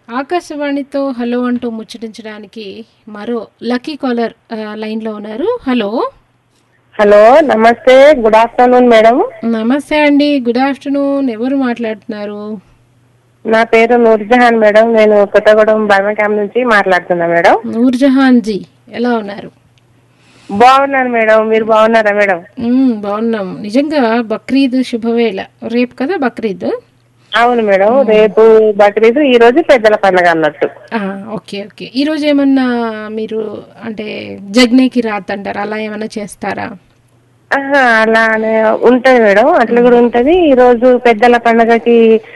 ఆకాశవాణితో హలో అంటూ ముచ్చటించడానికి మరో లక్కీ కాలర్ లైన్లో ఉన్నారు. హలో. హలో, నమస్తే, గుడ్ ఆఫ్టర్నూన్ మేడం. నమస్తే అండి, గుడ్ ఆఫ్టర్నూన్. ఎవరు మాట్లాడుతున్నారు? నా పేరు నూర్జహాన్ మేడం. నేను కొత్తగూడెం బర్మా క్యాంప్ నుంచి మాట్లాడుతున్నా మేడం. నూర్జహాన్ జీ, ఎలా ఉన్నారు? బాగున్నాను మేడం, మీరు బాగున్నారా మేడం? బాగున్నాం. నిజంగా బక్రీద్ శుభవేళ. రేపు కదా బక్రీద్? అవును మేడం, రేపు బక్రీద్, ఈ రోజు పెద్దల పండుగ అన్నట్టు. Okay okay. ఈరోజు ఏమన్నా మీరు అంటే జగ్నేకి రాత్ అంటారు, అలా ఏమన్నా చేస్తారా? అలానే ఉంటది మేడం, అట్లా కూడా ఉంటది. ఈ రోజు పెద్దల పండుగకి